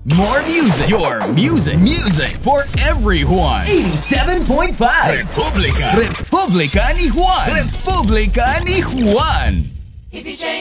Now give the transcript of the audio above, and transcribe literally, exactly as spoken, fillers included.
More music. Your music. Music for everyone. eighty-seven point five. Republika. Republika ni Juan. Republika ni Juan. If you change